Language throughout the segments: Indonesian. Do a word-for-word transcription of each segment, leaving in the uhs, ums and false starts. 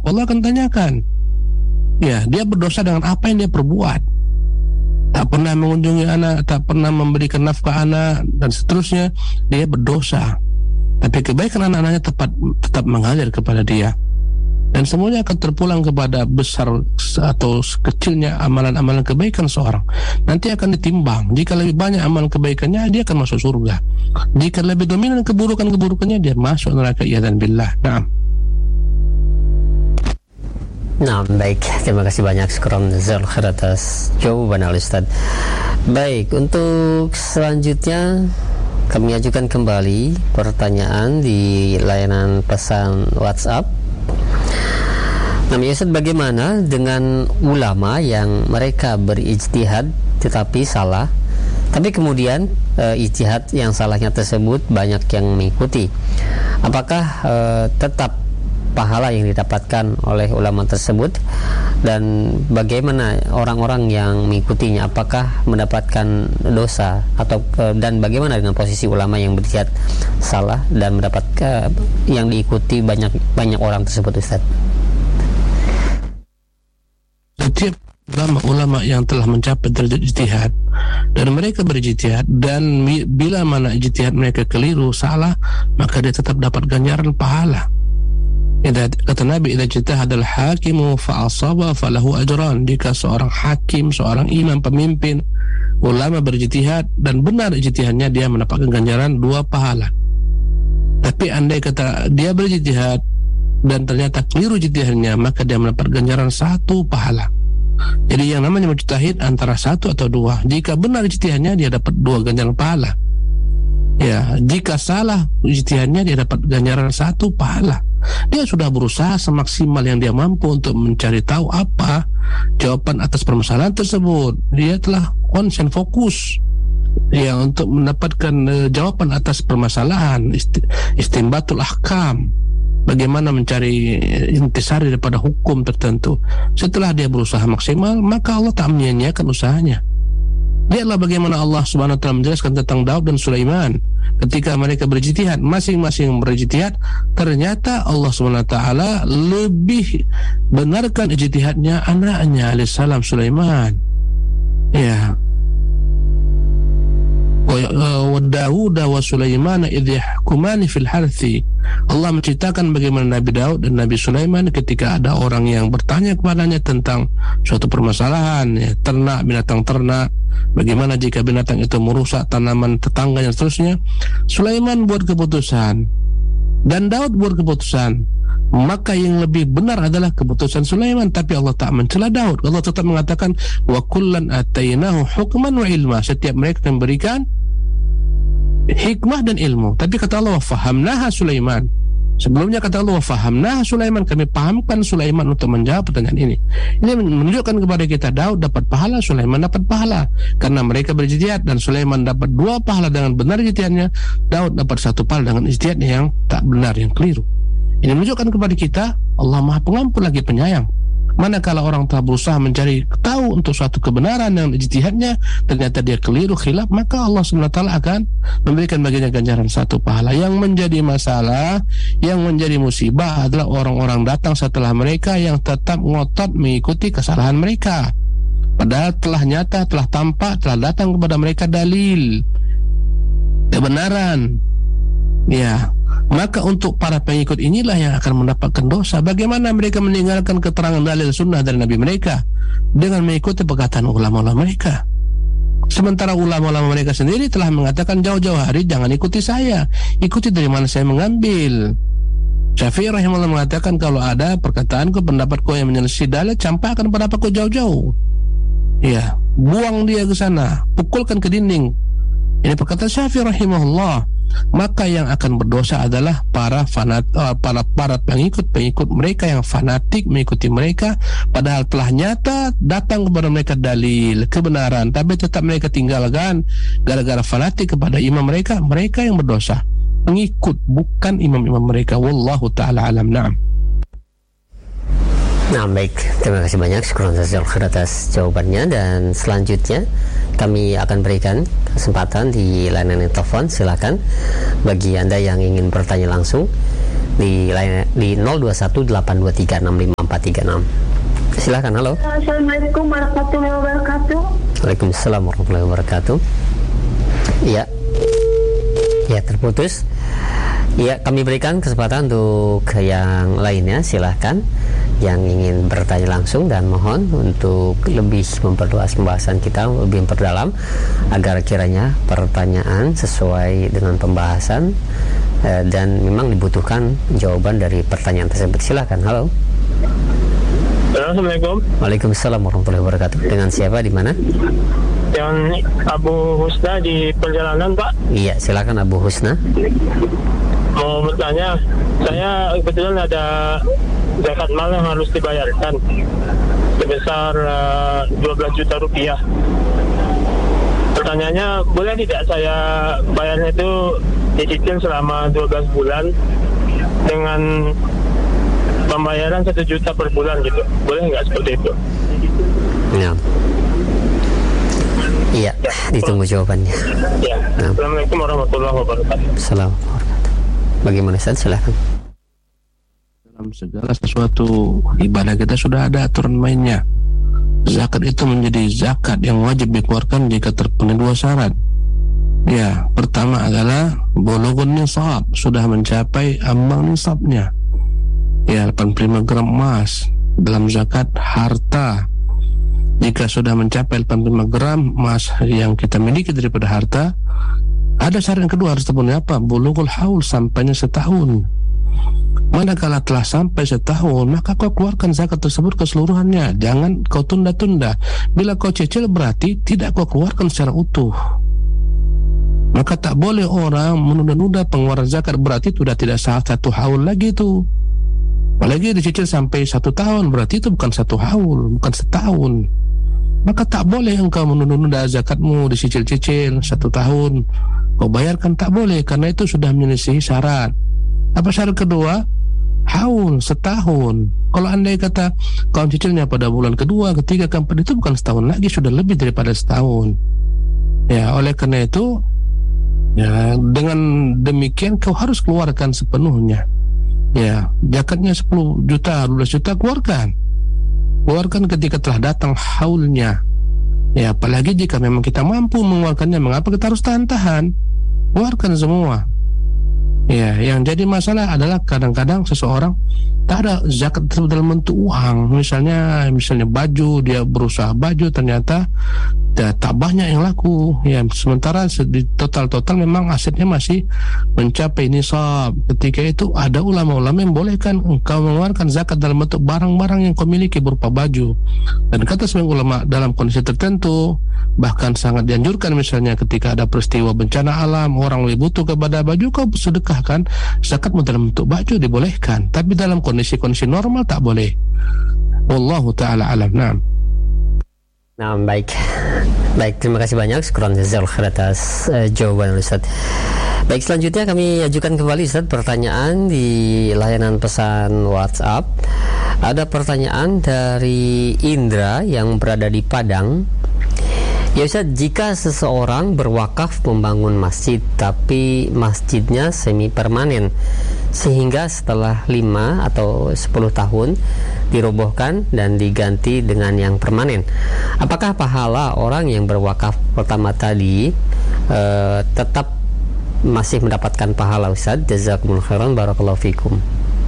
Allah akan tanyakan. Ya, dia berdosa dengan apa yang dia perbuat. Tak pernah mengunjungi anak, tak pernah memberikan nafkah anak, dan seterusnya. Dia berdosa. Tapi kebaikan anak-anaknya tepat, tetap mengalir kepada dia. Dan semuanya akan terpulang kepada besar atau kecilnya amalan-amalan kebaikan seorang. Nanti akan ditimbang. Jika lebih banyak amalan kebaikannya, dia akan masuk surga. Jika lebih dominan keburukan-keburukannya, dia masuk neraka. Iyadzan billah. Naam. Nah, baik. Terima kasih banyak. Syukran jazakallahu khair atas jawaban Al-Ustaz. Baik, untuk selanjutnya kami ajukan kembali pertanyaan di layanan pesan WhatsApp. Nah, Ustaz, bagaimana dengan ulama yang mereka berijtihad tetapi salah, tapi kemudian e, ijtihad yang salahnya tersebut banyak yang mengikuti? Apakah e, tetap pahala yang didapatkan oleh ulama tersebut, dan bagaimana orang-orang yang mengikutinya, apakah mendapatkan dosa atau e, dan bagaimana dengan posisi ulama yang berijtihad salah dan mendapatkan yang diikuti banyak banyak orang tersebut, Ustaz? Setiap ulama-ulama yang telah mencapai derajat ijtihad dan mereka berijtihad, dan bila mana ijtihad mereka keliru, salah, maka dia tetap dapat ganjaran pahala. Kata Nabi, idza ijtahadal hakimu fa asaba falahu ajran. Jika seorang hakim, seorang imam, pemimpin, ulama berijtihad dan benar ijtihadnya, dia mendapatkan ganjaran dua pahala. Tapi andai kata dia berijtihad dan ternyata keliru ijtihadnya, maka dia mendapat ganjaran satu pahala. Jadi yang namanya mujtahid antara satu atau dua. Jika benar ijtihadnya, dia dapat dua ganjaran pahala. Ya, jika salah ijtihadnya, dia dapat ganjaran satu pahala. Dia sudah berusaha semaksimal yang dia mampu untuk mencari tahu apa jawaban atas permasalahan tersebut. Dia telah konsen, fokus, ya, untuk mendapatkan uh, jawaban atas permasalahan, isti- istinbatul ahkam, bagaimana mencari intisari daripada hukum tertentu. Setelah dia berusaha maksimal, maka Allah tak menyia-nyiakan usahanya. Lihatlah bagaimana Allah Subhanahu wa taala menjelaskan tentang Daud dan Sulaiman. Ketika mereka berijtihad, masing-masing berijtihad, ternyata Allah Subhanahu wa taala lebih benarkan ijtihadnya anaknya alaihissalam Sulaiman. Ya. Wa Daud wa Sulaiman idh yahkumani fil harthi. Allah menceritakan bagaimana Nabi Daud dan Nabi Sulaiman ketika ada orang yang bertanya kepadanya tentang suatu permasalahan, ya, ternak, binatang ternak, bagaimana jika binatang itu merusak tanaman tetangganya, seterusnya. Sulaiman buat keputusan dan Daud buat keputusan, maka yang lebih benar adalah keputusan Sulaiman. Tapi Allah tak mencela Daud. Allah tetap mengatakan wa kullan atainahu hukman wa ilma. Setiap mereka memberikan hikmah dan ilmu. Tapi kata Allah, fahamnaha Sulaiman. Sebelumnya kata Allah, fahamnaha Sulaiman, kami pahamkan Sulaiman untuk menjawab pertanyaan ini. Ini menunjukkan kepada kita Daud dapat pahala, Sulaiman dapat pahala, karena mereka berijtihad, dan Sulaiman dapat dua pahala dengan benar ijtihadnya, Daud dapat satu pahala dengan ijtihadnya yang tak benar, yang keliru. Ini menunjukkan kepada kita Allah Maha Pengampun lagi penyayang. Manakala orang telah berusaha mencari tahu untuk suatu kebenaran dengan ijtihadnya, ternyata dia keliru, khilaf, maka Allah subhanahu wa taala akan memberikan baginya ganjaran satu pahala. Yang menjadi masalah, yang menjadi musibah adalah orang-orang datang setelah mereka yang tetap ngotot mengikuti kesalahan mereka, padahal telah nyata, telah tampak, telah datang kepada mereka dalil kebenaran. Ya, maka untuk para pengikut inilah yang akan mendapatkan dosa. Bagaimana mereka meninggalkan keterangan dalil sunnah dari Nabi mereka dengan mengikuti perkataan ulama-ulama mereka, sementara ulama-ulama mereka sendiri telah mengatakan jauh-jauh hari, jangan ikuti saya, ikuti dari mana saya mengambil. Syafi'i rahimahullah mengatakan, kalau ada perkataanku, pendapatku yang menyelisih dalil, campakkan pendapatku jauh-jauh. Ya, buang dia ke sana, pukulkan ke dinding. Ini perkataan Syafi'i rahimahullah. Maka yang akan berdosa adalah para fanat, uh, para para pengikut-pengikut mereka yang fanatik mengikuti mereka, padahal telah nyata datang kepada mereka dalil kebenaran, tapi tetap mereka tinggalkan gara-gara fanatik kepada imam mereka. Mereka yang berdosa, pengikut, bukan imam-imam mereka. Wallahu ta'ala alam. Na'am. Nah, baik, terima kasih banyak, syukur atas jawabannya. Dan selanjutnya kami akan berikan kesempatan di layanan telepon. Silakan bagi Anda yang ingin bertanya langsung di line di nol dua satu delapan dua tiga enam lima empat tiga enam. Silakan. Halo. Assalamualaikum warahmatullahi wabarakatuh. Waalaikumsalam warahmatullahi wabarakatuh. Ya. Ya, terputus. Ya, kami berikan kesempatan untuk yang lainnya, silahkan yang ingin bertanya langsung, dan mohon untuk lebih memperluas pembahasan kita, lebih memperdalam agar kiranya pertanyaan sesuai dengan pembahasan eh, dan memang dibutuhkan jawaban dari pertanyaan tersebut. Silahkan. Halo. Assalamualaikum. Waalaikumsalam warahmatullahi wabarakatuh. Dengan siapa, di mana? Yang Abu Husna di perjalanan, Pak. Iya, silakan Abu Husna. Mau bertanya, saya kebetulan ada zakat mal yang harus dibayarkan sebesar uh, dua belas juta rupiah. Pertanyaannya, boleh tidak saya bayarnya itu dicicil selama dua belas bulan dengan pembayaran satu juta per bulan gitu? Boleh nggak seperti itu? Ya. Iya, ya, ditunggu jawabannya. Ya. Nah. Assalamualaikum warahmatullahi wabarakatuh. Assalamualaikum. Bagaimana, Ustaz? Silahkan. Dalam segala sesuatu ibadah kita sudah ada aturan mainnya. Zakat itu menjadi zakat yang wajib dikeluarkan jika terpenuhi dua syarat. Ya, pertama adalah bulughun nisab, sudah mencapai ambang nisabnya. Ya, delapan puluh lima gram emas dalam zakat harta. Jika sudah mencapai delapan puluh lima gram emas yang kita miliki daripada harta, ada syarat yang kedua, harus terpenuhi apa? Bulughul haul, sampainya setahun. Manakala telah sampai setahun, maka kau keluarkan zakat tersebut keseluruhannya. Jangan kau tunda-tunda. Bila kau cicil, berarti tidak kau keluarkan secara utuh. Maka tak boleh orang menunda-nunda pengeluaran zakat, berarti itu sudah tidak sah satu haul lagi itu. Apalagi dicicil sampai satu tahun, berarti itu bukan satu haul, bukan setahun. Maka tak boleh engkau menunda-nunda zakatmu, dicicil-cicil satu tahun kau bayarkan, tak boleh, karena itu sudah menyelesaikan syarat. Apa syarat kedua? Haul, setahun. Kalau andai kata kau cicilnya pada bulan kedua, ketiga, keempat, itu bukan setahun lagi, sudah lebih daripada setahun. Ya, oleh karena itu, ya, dengan demikian kau harus keluarkan sepenuhnya. Ya, zakatnya sepuluh juta, dua belas juta, keluarkan. Keluarkan ketika telah datang haulnya. Ya, apalagi jika memang kita mampu mengeluarkannya, mengapa kita harus tahan-tahan? Keluarkan semua. Ya, yang jadi masalah adalah kadang-kadang seseorang tak ada zakat dalam bentuk uang. Misalnya, misalnya baju, dia berusaha baju, ternyata ya, tak banyak yang laku. Ya, sementara di total-total memang asetnya masih mencapai nisab. Ketika itu ada ulama-ulama yang bolehkan engkau mengeluarkan zakat dalam bentuk barang-barang yang kau miliki berupa baju. Dan kata sebagian ulama, dalam kondisi tertentu bahkan sangat dianjurkan, misalnya ketika ada peristiwa bencana alam, orang lebih butuh kepada baju, kau sedekahkan zakatmu dalam bentuk baju, dibolehkan. Tapi dalam kondisi-kondisi normal tak boleh. Wallahu ta'ala alam. Nah, nah baik. Baik, terima kasih banyak. Syukran jazakallahu khair atas uh, jawaban Ustaz. Baik, selanjutnya kami ajukan kembali Ustaz pertanyaan di layanan pesan WhatsApp. Ada pertanyaan dari Indra yang berada di Padang. Ya Ustaz, jika seseorang berwakaf membangun masjid tapi masjidnya semi permanen, sehingga setelah lima atau sepuluh tahun dirobohkan dan diganti dengan yang permanen, apakah pahala orang yang berwakaf pertama tadi uh, tetap masih mendapatkan pahala Ustaz? Jazakumullah khairan, barakallahu fikum.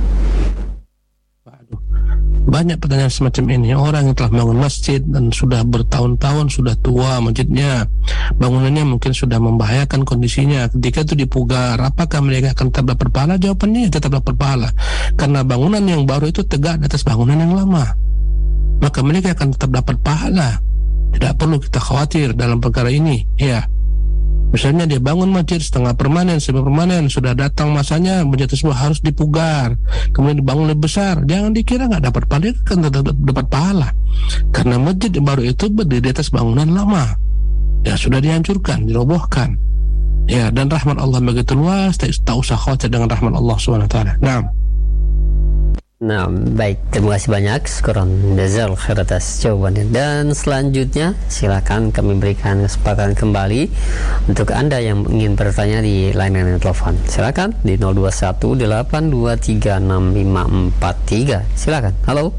Banyak pertanyaan semacam ini. Orang yang telah bangun masjid dan sudah bertahun-tahun, sudah tua masjidnya, bangunannya mungkin sudah membahayakan kondisinya, ketika itu dipugar, apakah mereka akan tetap dapat pahala? Jawabannya tetap dapat pahala, karena bangunan yang baru itu tegak di atas bangunan yang lama. Maka mereka akan tetap dapat pahala. Tidak perlu kita khawatir dalam perkara ini. Ya, misalnya dia bangun masjid setengah permanen, semi permanen, sudah datang masanya masjid tersebut harus dipugar, kemudian dibangun lebih besar, jangan dikira nggak dapat pahala, kan tetap dapat pahala, karena masjid yang baru itu berdiri di atas bangunan lama, ya sudah dihancurkan, dirobohkan. Ya, dan rahmat Allah begitu luas, tak usah khawatir dengan rahmat Allah subhanahu wa taala. Nah, Nah, baik, terima kasih banyak. Syukran jazal khair atas jawabannya. Dan selanjutnya silakan kami berikan kesempatan kembali untuk Anda yang ingin bertanya di layanan telepon. Silakan di nol dua satu delapan dua tiga enam lima empat tiga. Silakan. Halo.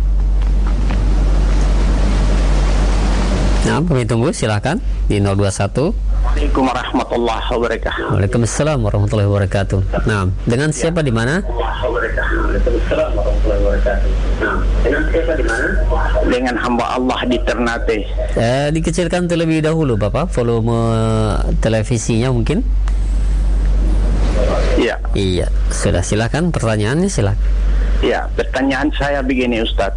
Nah, kami tunggu, silakan di nol dua satu. Assalamualaikum warahmatullahi wabarakatuh. Waalaikumsalam warahmatullahi wabarakatuh. Nah, dengan siapa di mana? Waalaikumsalam warahmatullahi wabarakatuh. Nah, dengan siapa di mana? Dengan hamba Allah di Ternate. Eh, dikecilkan terlebih dahulu, Bapak, volume televisinya mungkin. Iya. Iya, sudah, silakan pertanyaannya, silakan. Iya, pertanyaan saya begini, Ustaz.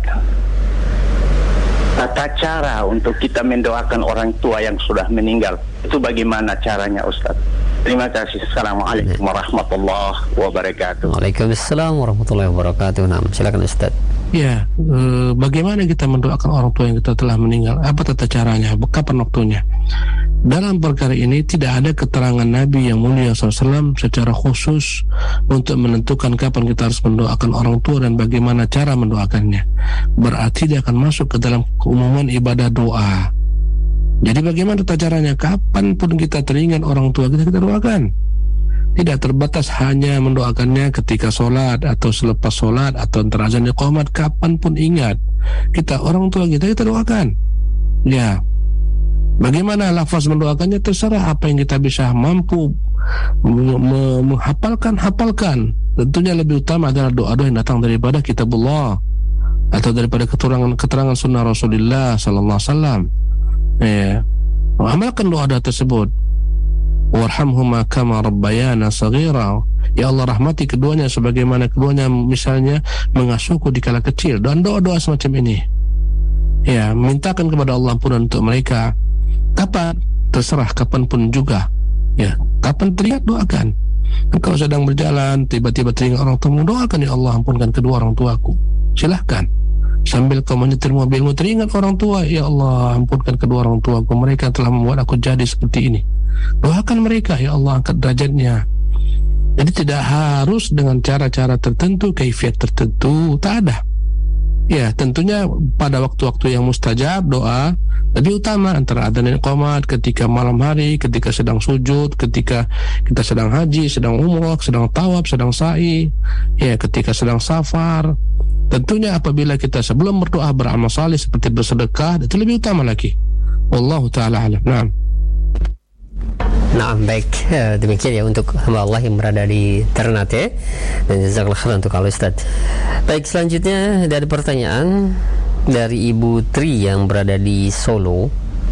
Tata cara untuk kita mendoakan orang tua yang sudah meninggal, itu bagaimana caranya, Ustaz? Terima kasih. Assalamualaikum warahmatullahi wabarakatuh. Waalaikumsalam warahmatullahi wabarakatuh. Nah, silakan Ustaz. Ya, e, bagaimana kita mendoakan orang tua yang kita telah meninggal? Apa tata caranya? Kapan waktunya? Dalam perkara ini tidak ada keterangan Nabi yang mulia shallallahu alaihi wasallam secara khusus untuk menentukan kapan kita harus mendoakan orang tua dan bagaimana cara mendoakannya. Berarti dia akan masuk ke dalam keumuman ibadah doa. Jadi bagaimana tata caranya? Kapanpun kita teringat orang tua kita, kita doakan. Tidak terbatas hanya mendoakannya ketika sholat atau selepas sholat atau antara azan dan iqamat. Kapanpun ingat kita orang tua kita, kita doakan. Ya, bagaimana lafaz mendoakannya terserah, apa yang kita bisa mampu menghafalkan, hafalkan. Tentunya lebih utama adalah doa-doa yang datang daripada kitabullah atau daripada keterangan keterangan sunnah Rasulullah sallallahu alaihi wasallam. Ya, amalkan doa-doa tersebut. Warhamhuma kama rabbayana saghira. Ya Allah, rahmati keduanya sebagaimana keduanya misalnya mengasuhku di kala kecil. Dan doa-doa semacam ini, ya, mintakan kepada Allah ampunan untuk mereka. Kapan? Terserah, kapanpun juga. Ya, kapan teringat doakan. Dan kalau sedang berjalan tiba-tiba teringat orang tua, doakan, ya Allah ampunkan kedua orang tuaku. Silahkan. Sambil kau menyetir mobilmu teringat orang tua, ya Allah ampunkan kedua orang tuaku, mereka telah membuat aku jadi seperti ini. Doakan mereka, ya Allah angkat derajatnya. Jadi tidak harus dengan cara-cara tertentu, kaifiat tertentu, tak ada. Ya, tentunya pada waktu-waktu yang mustajab doa lebih utama antara adzan dan iqamat, ketika malam hari, ketika sedang sujud, ketika kita sedang haji, sedang umrah, sedang tawaf, sedang sa'i, ya, ketika sedang safar. Tentunya apabila kita sebelum berdoa beramal saleh seperti bersedekah, itu lebih utama lagi. Wallahu ta'ala alam. Nah. Nah, baik, ya, demikian ya untuk hamba Allah yang berada di Ternate. Dan jazakallahu khairan untuk kalau Ustaz. Baik, selanjutnya dari pertanyaan dari Ibu Tri yang berada di Solo.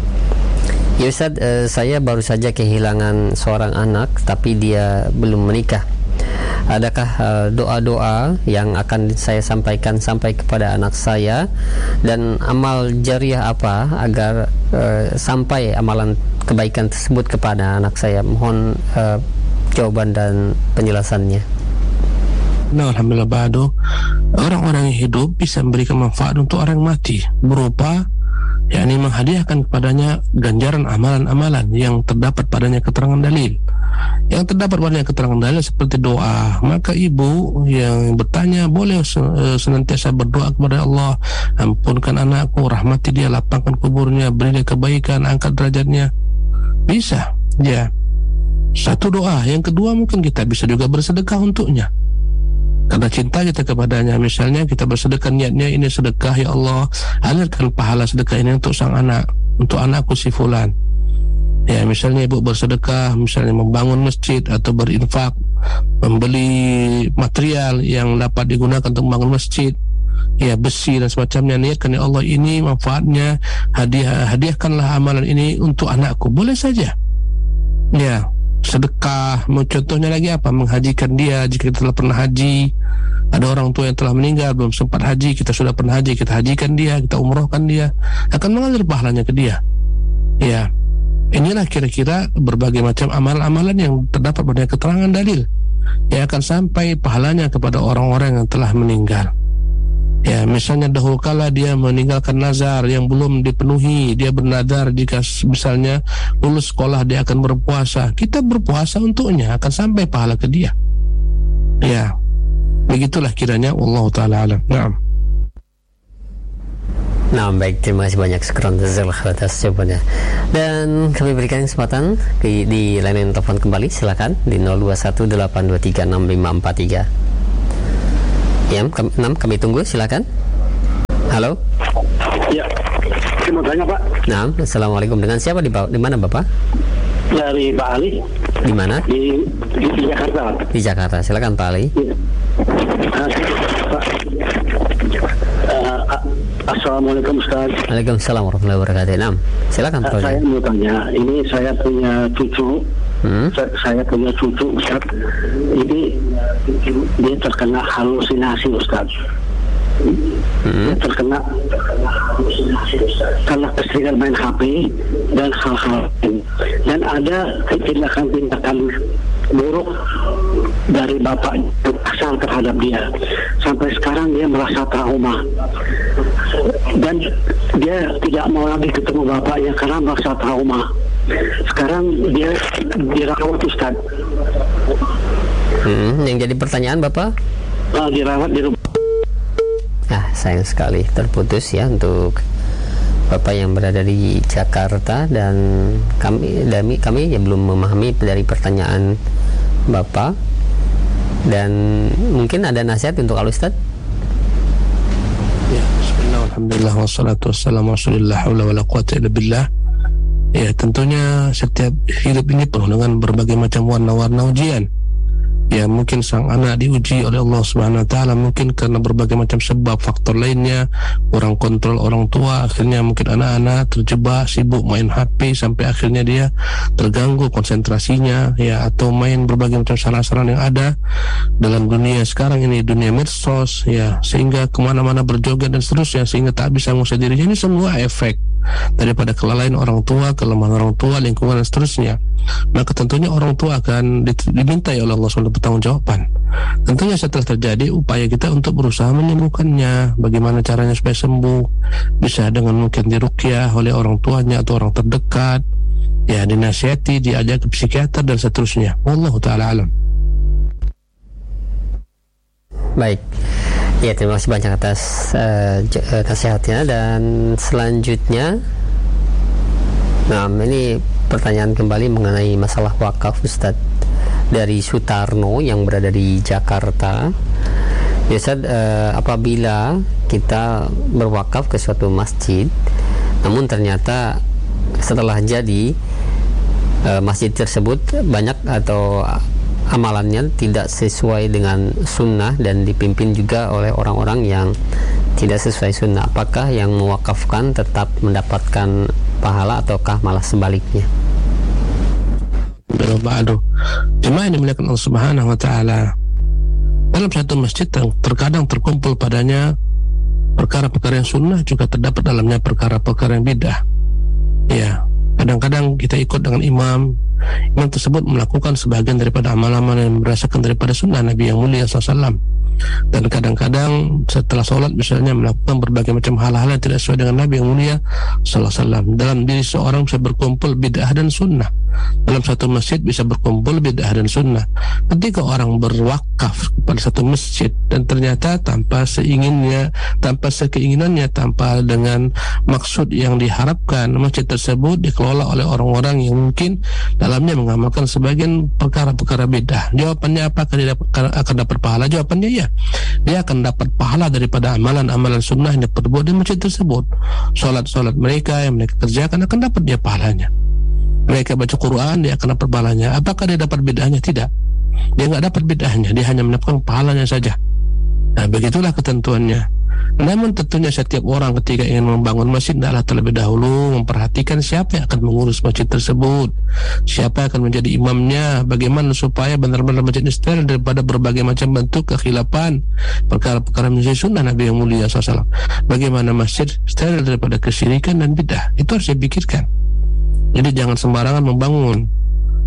Ya Ustaz, eh, saya baru saja kehilangan seorang anak, tapi dia belum menikah. Adakah uh, doa-doa yang akan saya sampaikan sampai kepada anak saya, dan amal jariah apa agar uh, sampai amalan kebaikan tersebut kepada anak saya? Mohon uh, jawaban dan penjelasannya. Nah, alhamdulillah ba'du. Orang-orang yang hidup bisa memberikan manfaat untuk orang yang mati berupa yakni menghadiahkan kepadanya ganjaran amalan-amalan yang terdapat padanya keterangan dalil. Yang terdapat padanya keterangan dalil seperti doa. Maka ibu yang bertanya boleh senantiasa berdoa kepada Allah, ampunkan anakku, rahmati dia, lapangkan kuburnya, beri dia kebaikan, angkat derajatnya. Bisa, ya. Satu doa. Yang kedua, mungkin kita bisa juga bersedekah untuknya karena cinta kita kepadanya. Misalnya kita bersedekah, niatnya ini sedekah, ya Allah alirkan pahala sedekah ini untuk sang anak, untuk anakku si fulan. Ya, misalnya ibu bersedekah, misalnya membangun masjid atau berinfak, membeli material yang dapat digunakan untuk membangun masjid, ya, besi dan semacamnya. Niatkan, ya Allah ini manfaatnya, hadiah hadiahkanlah amalan ini untuk anakku. Boleh saja, ya. Sedekah, contohnya lagi apa? Menghajikan dia jika kita telah pernah haji. Ada orang tua yang telah meninggal belum sempat haji, kita sudah pernah haji, kita hajikan dia, kita umrohkan dia, akan mengalir pahalanya ke dia. Ya, inilah kira-kira berbagai macam amalan-amalan yang terdapat pada keterangan dalil yang akan sampai pahalanya kepada orang-orang yang telah meninggal. Ya, misalnya dahulu kala dia meninggalkan nazar yang belum dipenuhi, dia bernazar jika misalnya lulus sekolah dia akan berpuasa, kita berpuasa untuknya, akan sampai pahala ke dia. Ya, Begitulah kiranya, wallahu taala alam. Naam. Nah, baik, terima kasih banyak Syukran jazakallahu atas jawabannya. Dan kami berikan kesempatan di, di layanan telepon kembali, silakan di nol dua satu delapan dua tiga enam lima empat tiga. Ya, kami, enam kami tunggu, silakan. Halo. Ya, saya mau tanya Pak. Nah, assalamualaikum. Dengan siapa di di mana Bapak? Dari Pak Ali. Di mana? Di, di, di Jakarta. Di Jakarta. Silakan Pak Ali. Ya. Uh, Pak. Uh, Assalamualaikum Ustaz. Waalaikumsalam warahmatullahi wabarakatuh. Nah, silakan Pak. Uh, saya mau tanya, ini saya punya cucu. Hmm? Saya, saya punya cucu Ustaz. Ini dia terkena halusinasi Ustaz. Hmm. Dia terkena karena keseringan main H P dan hal-hal lain. Dan ada tindakan-tindakan buruk dari bapak asal terhadap dia. Sampai sekarang dia merasa trauma. Dan dia tidak mau lagi ketemu bapaknya karena merasa trauma. Sekarang dia dirawat Ustaz. Hmm, yang jadi pertanyaan Bapak? Uh, dirawat di rumah. Ah, sayang sekali terputus ya untuk Bapak yang berada di Jakarta, dan kami kami kami ya belum memahami dari pertanyaan Bapak, dan mungkin ada nasihat untuk Al Ustaz. Ya, bismillah, alhamdulillah, wassalatu wassalamu rasulillah, haula wala quwata illa billah. Ya, tentunya setiap hidup ini penuh dengan berbagai macam warna-warna ujian. Ya, mungkin sang anak diuji oleh Allah Subhanahu wa taala, mungkin karena berbagai macam sebab, faktor lainnya, kurang kontrol orang tua, akhirnya mungkin anak-anak terjebak sibuk main H P sampai akhirnya dia terganggu konsentrasinya, ya, atau main berbagai macam sarana-sarana yang ada dalam dunia sekarang ini, dunia medsos, ya, sehingga kemana-mana berjoget dan seterusnya, sehingga tak bisa menguasai dirinya. Ini semua efek daripada kelalaian orang tua, kelemahan orang tua, lingkungan dan seterusnya. Maka tentunya orang tua akan dimintai oleh Allah subhanahu wa taala pertanggungjawaban. Tentunya setelah terjadi, upaya kita untuk berusaha menyembuhkannya. Bagaimana caranya supaya sembuh? Bisa dengan mungkin diruqyah oleh orang tuanya atau orang terdekat, ya, dinasihati, diajak ke psikiater dan seterusnya. Wallahu taala alam. Baik. Ya, terima kasih banyak atas uh, nasihatnya. Dan selanjutnya, nah ini pertanyaan kembali mengenai masalah wakaf Ustadz, dari Sutarno yang berada di Jakarta. Ya Ustadz, uh, apabila kita berwakaf ke suatu masjid, namun ternyata setelah jadi uh, masjid tersebut banyak atau amalannya tidak sesuai dengan sunnah dan dipimpin juga oleh orang-orang yang tidak sesuai sunnah, apakah yang mewakafkan tetap mendapatkan pahala ataukah malah sebaliknya? Ba'du. Jemaah yang dimuliakan Allah Subhanahu wa taala, dalam satu masjid terkadang terkumpul padanya perkara-perkara yang sunnah, juga terdapat dalamnya perkara-perkara yang bidah. Ya, kadang-kadang kita ikut dengan imam, imam tersebut melakukan sebagian daripada amal-amal yang berdasarkan daripada sunnah Nabi yang mulia sallallahu alaihi wasallam. Dan kadang-kadang setelah sholat misalnya melakukan berbagai macam hal-hal yang tidak sesuai dengan Nabi yang mulia sallallahu alaihi wasallam. Dalam diri seorang bisa berkumpul bid'ah dan sunnah. Dalam satu masjid bisa berkumpul bid'ah dan sunnah. Ketika orang berwakaf kepada satu masjid dan ternyata tanpa seinginnya, tanpa sekeinginannya, tanpa dengan maksud yang diharapkan, masjid tersebut dikelola oleh orang-orang yang mungkin dalamnya mengamalkan sebagian perkara-perkara bid'ah. Jawabannya apakah dia akan dapat pahala? Jawabannya ya, dia akan dapat pahala daripada amalan-amalan sunnah yang diperbuat di masjid tersebut. Solat-solat mereka yang mereka kerjakan akan dapat dia pahalanya. Mereka baca Quran, dia akan dapat pahalanya. Apakah dia dapat bid'ahnya? Tidak. Dia nggak dapat bid'ahnya, dia hanya mendapatkan pahalanya saja. Nah, begitulah ketentuannya. Namun tentunya setiap orang ketika ingin membangun masjid adalah terlebih dahulu memperhatikan siapa yang akan mengurus masjid tersebut, siapa yang akan menjadi imamnya, bagaimana supaya benar-benar masjid ini steril daripada berbagai macam bentuk kekhilafan, perkara-perkara menjadi sunnah Nabi yang mulia sallallahu alaihi wasallam. Bagaimana masjid steril daripada kesyirikan dan bidah, itu harus dipikirkan. Jadi jangan sembarangan membangun.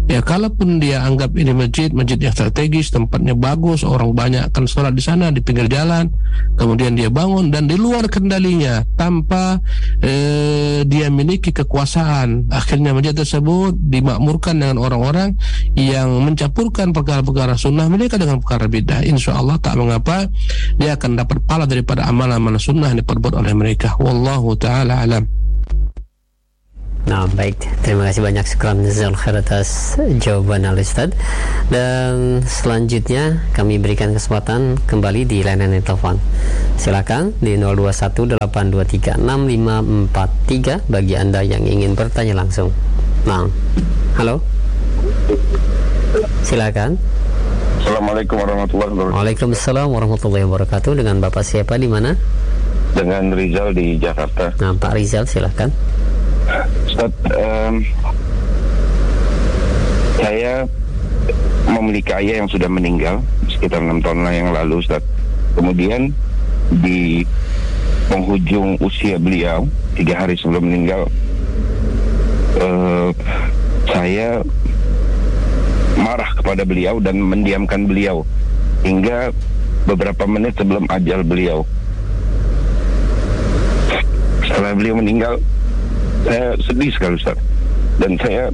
Ya, kalaupun dia anggap ini masjid, masjid yang strategis, tempatnya bagus, orang banyak akan sholat di sana di pinggir jalan, kemudian dia bangun dan di luar kendalinya tanpa eh, dia miliki kekuasaan, akhirnya masjid tersebut dimakmurkan dengan orang-orang yang mencampurkan perkara-perkara sunnah mereka dengan perkara bidah, insya Allah tak mengapa dia akan dapat pahala daripada amalan-amalan sunnah yang diperbuat oleh mereka. Wallahu ta'ala alam. Nah, baik, terima kasih banyak sekali Jazakallahu khair atas jawaban Al-Ustaz. Dan selanjutnya kami berikan kesempatan kembali di layanan telepon. Silakan di nol dua satu delapan dua tiga enam lima empat tiga bagi Anda yang ingin bertanya langsung. Nah, halo. Silakan. Assalamualaikum warahmatullahi wabarakatuh. Waalaikumsalam warahmatullahi wabarakatuh. Dengan Bapak siapa, di mana? Dengan Rizal di Jakarta. Nah, Pak Rizal, silakan. Ustaz, um, saya memiliki ayah yang sudah meninggal sekitar enam tahun yang lalu, Ustaz. Kemudian di penghujung usia beliau, tiga hari sebelum meninggal, uh, saya marah kepada beliau dan mendiamkan beliau hingga beberapa menit sebelum ajal beliau. Setelah beliau meninggal, saya sedih sekali, Ustaz, dan saya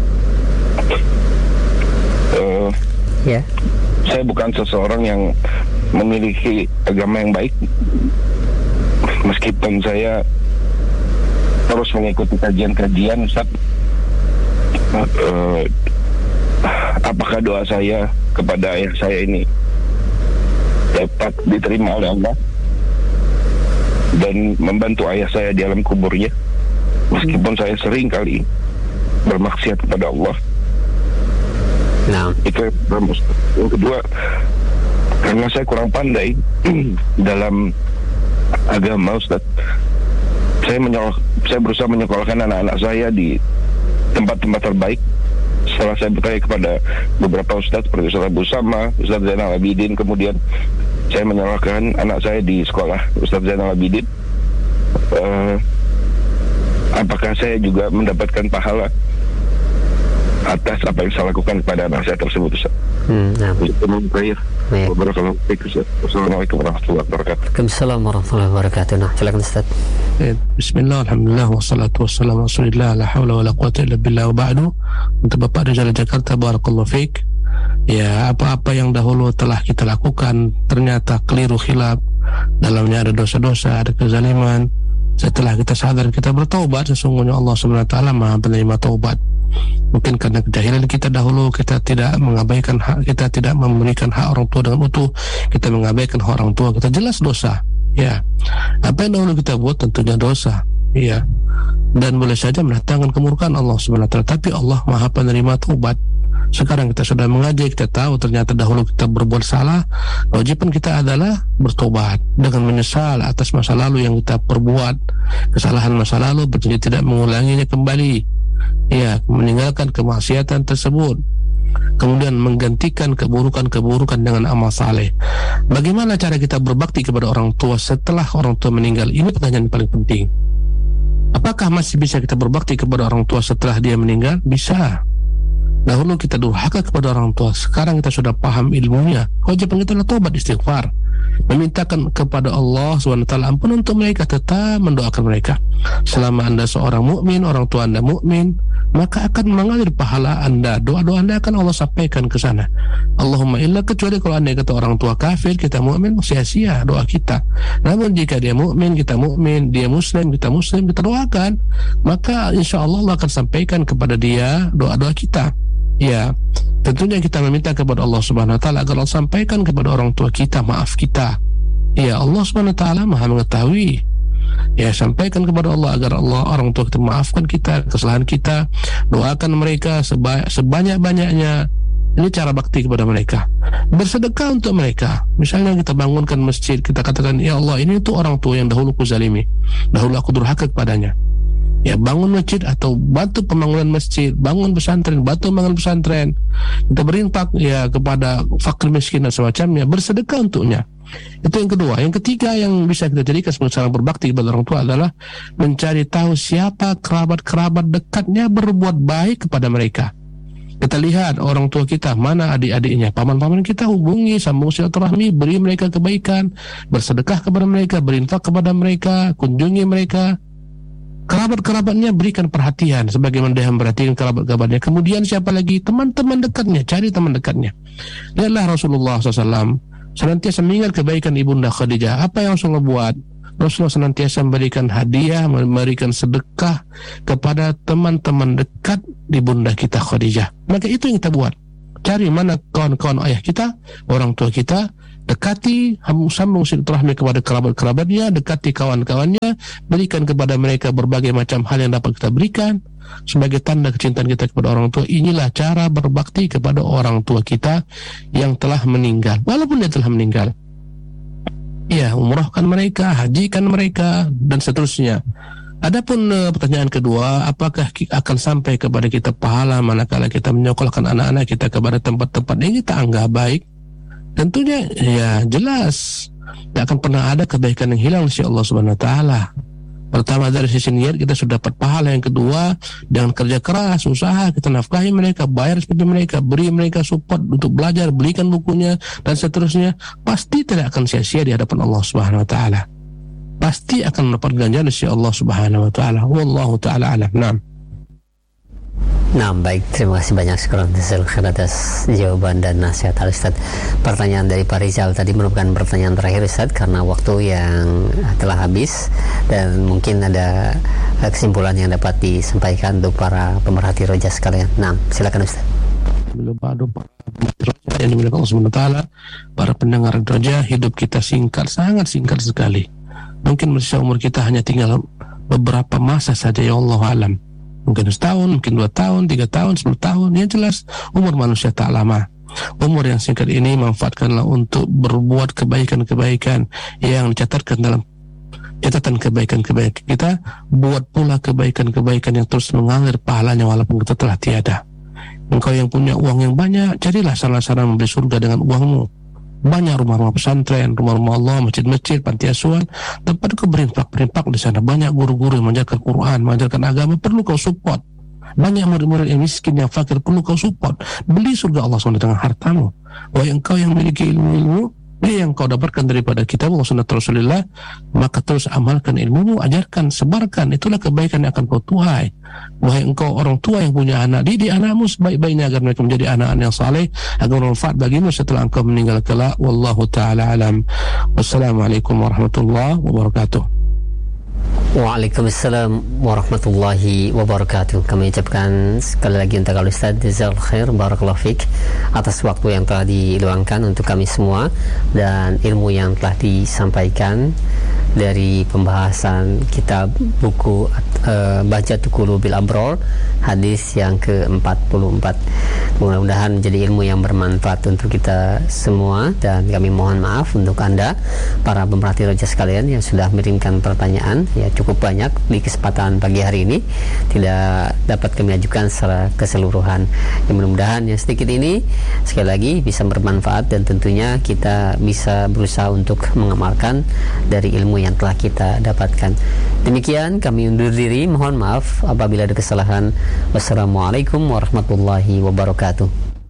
uh, yeah. saya bukan seseorang yang memiliki agama yang baik, meskipun saya terus mengikuti kajian-kajian, Ustaz. Uh, apakah doa saya kepada ayah saya ini dapat diterima oleh Allah dan membantu ayah saya di alam kuburnya, meskipun saya sering kali bermaksiat kepada Allah. Nah, itu yang, yang kedua, karena saya kurang pandai dalam agama, Ustaz, saya menyol, saya berusaha menyekolahkan anak-anak saya di tempat-tempat terbaik. Setelah saya bertanya kepada beberapa ustaz seperti Ustaz Abu Sama, Ustaz Zainal Abidin, kemudian saya menyalahkan anak saya di sekolah Ustaz Zainal Abidin, uh, apakah saya juga mendapatkan pahala atas apa yang saya lakukan kepada anak saya tersebut, Ustaz? Hmm, nah. Assalamualaikum warahmatullahi wabarakatuh. Waalaikumsalam warahmatullahi wabarakatuh. Nah, silakan Ustaz. Bismillah, alhamdulillah, wassalatu wassalamu ala rasulillah, la hawla wa la quwata illa billah, wa ba'du. Untuk Bapak Rizal Jakarta, barakallahu fiik. Ya, apa-apa yang dahulu telah kita lakukan ternyata keliru, khilaf, dalamnya ada dosa-dosa, ada kezaliman. Setelah kita sadar, kita bertaubat, sesungguhnya Allah subhanahu wa taala Maha penerima taubat. Mungkin karena kejahilan kita dahulu, kita tidak mengabaikan hak, kita tidak memberikan hak orang tua dengan utuh, kita mengabaikan hak orang tua, kita jelas dosa. Ya, apa yang dahulu kita buat tentunya dosa. Ya, dan boleh saja mendatangkan kemurkaan Allah subhanahu wa taala. Tapi Allah Maha penerima taubat. Sekarang kita sudah mengaji, kita tahu ternyata dahulu kita berbuat salah. Kewajiban kita adalah bertobat dengan menyesal atas masa lalu yang kita perbuat, kesalahan masa lalu, berjanji tidak mengulanginya kembali. Ya, meninggalkan kemaksiatan tersebut, kemudian menggantikan keburukan-keburukan dengan amal saleh. Bagaimana cara kita berbakti kepada orang tua setelah orang tua meninggal? Ini pertanyaan paling penting. Apakah masih bisa kita berbakti kepada orang tua setelah dia meninggal? Bisa. Dahulu kita durhaka kepada orang tua, sekarang kita sudah paham ilmunya. Kewajiban kita adalah tobat, istighfar, memintakan kepada Allah subhanahu wa taala ampun untuk mereka, tetap mendoakan mereka. Selama Anda seorang mukmin, orang tua Anda mukmin, maka akan mengalir pahala Anda. Doa-doa Anda akan Allah sampaikan ke sana. Allahumma illa, kecuali kalau Anda kata orang tua kafir, kita mukmin, sia-sia doa kita. Namun jika dia mukmin, kita mukmin, dia muslim, kita muslim, kita doakan, maka insya Allah Allah akan sampaikan kepada dia doa-doa kita. Ya, tentunya kita meminta kepada Allah subhanahu wa taala agar Allah sampaikan kepada orang tua kita maaf kita. Ya, Allah subhanahu wa taala Maha mengetahui. Ya, sampaikan kepada Allah agar Allah orang tua kita maafkan kita kesalahan kita, doakan mereka seba- sebanyak-banyaknya. Ini cara bakti kepada mereka. Bersedekah untuk mereka. Misalnya kita bangunkan masjid, kita katakan, ya Allah, ini tuh orang tua yang dahulu ku zalimi, dahulu aku durhaka kepadanya. Ya, bangun masjid atau bantu pembangunan masjid, bangun pesantren, bantu bangun pesantren. Kita berinfak ya kepada fakir miskin dan semacamnya, bersedekah untuknya. Itu yang kedua. Yang ketiga yang bisa kita jadikan sebagai cara berbakti kepada orang tua adalah mencari tahu siapa kerabat-kerabat dekatnya, berbuat baik kepada mereka. Kita lihat orang tua kita, mana adik-adiknya, paman-paman kita, hubungi, sambung silaturahmi, beri mereka kebaikan, bersedekah kepada mereka, berinfak kepada mereka, kunjungi mereka. Kerabat-kerabatnya berikan perhatian sebagaimana dia memperhatikan kerabat-kerabatnya. Kemudian siapa lagi? Teman-teman dekatnya, cari teman dekatnya. Lihatlah Rasulullah shallallahu alaihi wasallam senantiasa mengingat kebaikan ibunda Khadijah. Apa yang Rasulullah buat? Rasulullah senantiasa memberikan hadiah, memberikan sedekah kepada teman-teman dekat di bunda kita Khadijah. Maka itu yang kita buat. Cari mana kawan-kawan ayah kita, orang tua kita, dekati, sambung silaturahmi kepada kerabat-kerabatnya, dekati kawan-kawannya, berikan kepada mereka berbagai macam hal yang dapat kita berikan sebagai tanda kecintaan kita kepada orang tua. Inilah cara berbakti kepada orang tua kita yang telah meninggal, walaupun dia telah meninggal. Ya, umrahkan mereka, hajikan mereka, dan seterusnya. Adapun uh, pertanyaan kedua, apakah akan sampai kepada kita pahala manakala kita menyekolahkan anak-anak kita kepada tempat-tempat yang kita anggap baik? Tentunya ya jelas tidak akan pernah ada kebaikan yang hilang insya Allah subhanahu wa ta'ala. Pertama dari sisi niat kita sudah dapat pahala. Yang kedua dengan kerja keras, usaha, kita nafkahi mereka, bayar seperti mereka, beri mereka support untuk belajar, belikan bukunya dan seterusnya. Pasti tidak akan sia-sia di hadapan Allah subhanahu wa ta'ala. Pasti akan mendapat ganjaran insya Allah subhanahu wa ta'ala. Wallahu ta'ala alam. Naam. Nah, baik, terima kasih banyak sekarang atas jawaban dan nasihat Al-Ustaz. Pertanyaan dari Pak Rizal tadi merupakan pertanyaan terakhir Ustaz, karena waktu yang telah habis dan mungkin ada kesimpulan yang dapat disampaikan untuk para pemerhati roja sekalian. Nah, silakan Ustaz. Yang dimiliki Allah subhanahu wa ta'ala, para pendengar roja, hidup kita singkat, sangat singkat sekali. Mungkin masa umur kita hanya tinggal beberapa masa saja, ya Allah alam. Mungkin setahun, mungkin dua tahun, tiga tahun, sepuluh tahun. Yang jelas umur manusia tak lama. Umur yang singkat ini manfaatkanlah untuk berbuat kebaikan-kebaikan yang dicatatkan dalam catatan kebaikan-kebaikan kita. Buat pula kebaikan-kebaikan yang terus mengalir pahalanya walaupun kita telah tiada. Engkau yang punya uang yang banyak, carilah sarana-sarana membeli surga dengan uangmu. Banyak rumah-rumah pesantren, rumah-rumah Allah, masjid-masjid, panti asuhan, tempat kau berinfak-berinfak di sana. Banyak guru-guru yang mengajarkan Quran, mengajarkan agama, perlu kau support. Banyak murid-murid yang miskin, yang fakir, perlu kau support. Beli surga Allah subhanahu wa taala dengan hartamu. Wahai engkau yang memiliki ilmu-ilmu, ini yang kau dapatkan daripada kitab Allah sunnah Rasulullah, maka terus amalkan ilmumu, ajarkan, sebarkan. Itulah kebaikan yang akan kau tuai. Wahai engkau orang tua yang punya anak, didik anakmu sebaik-baiknya agar mereka menjadi anak-anak yang saleh, agar bermanfaat bagimu setelah engkau meninggal kelak. Wallahu ta'ala alam. Wassalamualaikum warahmatullahi wabarakatuh. Waalaikumsalam warahmatullahi wabarakatuh. Kami ucapkan sekali lagi untuk Al-Ustaz Jazakallahu khair, barakallahu fiik, atas waktu yang telah diluangkan untuk kami semua dan ilmu yang telah disampaikan dari pembahasan kitab buku uh, Bahjatul Qulubil Abror, hadis yang ke empat puluh empat. Mudah-mudahan menjadi ilmu yang bermanfaat untuk kita semua, dan kami mohon maaf untuk Anda para pemerhati roja sekalian yang sudah mengirimkan pertanyaan. Ya, cukup banyak di kesempatan pagi hari ini, tidak dapat kami ajukan secara keseluruhan. Ya, mudah-mudahan yang sedikit ini sekali lagi bisa bermanfaat, dan tentunya kita bisa berusaha untuk mengamalkan dari ilmu yang telah kita dapatkan. Demikian kami undur diri, mohon maaf apabila ada kesalahan. Wassalamualaikum warahmatullahi wabarakatuh.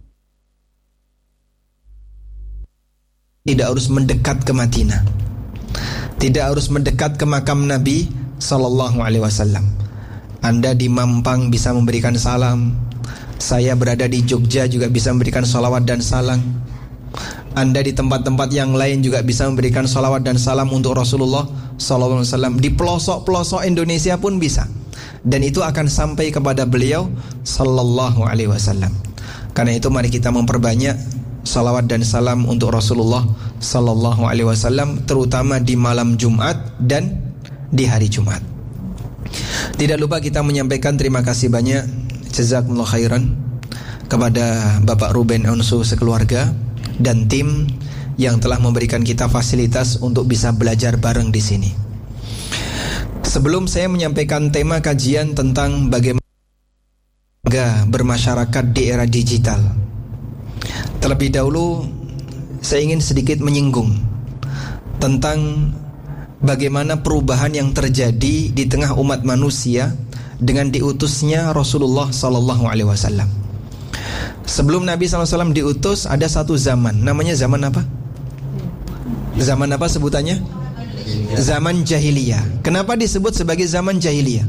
Tidak harus mendekat ke Madinah, tidak harus mendekat ke makam Nabi sallallahu alaihi wasallam. Anda di Mampang bisa memberikan salam, saya berada di Jogja juga bisa memberikan salawat dan salam. Anda di tempat-tempat yang lain juga bisa memberikan salawat dan salam untuk Rasulullah sallallahu alaihi wasallam. Di pelosok-pelosok Indonesia pun bisa, dan itu akan sampai kepada beliau sallallahu alaihi wasallam. Karena itu mari kita memperbanyak salawat dan salam untuk Rasulullah sallallahu alaihi wasallam, terutama di malam Jumat dan di hari Jumat. Tidak lupa kita menyampaikan terima kasih banyak, jazakumullah khairan, kepada Bapak Ruben Onsu sekeluarga dan tim yang telah memberikan kita fasilitas untuk bisa belajar bareng di sini. Sebelum saya menyampaikan tema kajian tentang bagaimana bermasyarakat di era digital, terlebih dahulu saya ingin sedikit menyinggung tentang bagaimana perubahan yang terjadi di tengah umat manusia dengan diutusnya Rasulullah sallallahu alaihi wasallam. Sebelum Nabi shallallahu alaihi wasallam diutus, ada satu zaman. Namanya zaman apa? Zaman apa sebutannya? Zaman jahiliyah. Kenapa disebut sebagai zaman jahiliyah?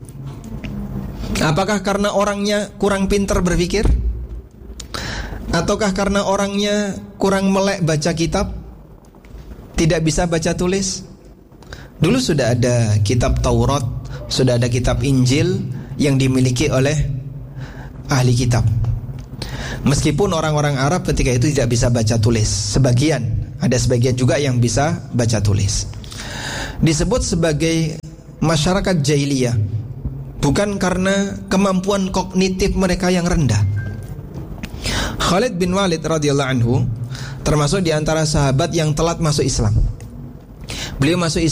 Apakah karena orangnya kurang pintar berpikir? Ataukah karena orangnya kurang melek baca kitab? Tidak bisa baca tulis? Dulu sudah ada kitab Taurat, sudah ada kitab Injil yang dimiliki oleh ahli kitab. Meskipun orang-orang Arab ketika itu tidak bisa baca tulis, sebagian, ada sebagian juga yang bisa baca tulis. Disebut sebagai masyarakat jahiliyah bukan karena kemampuan kognitif mereka yang rendah. Khalid bin Walid radhiyallahu anhu termasuk di antara sahabat yang telat masuk Islam. Beliau masuk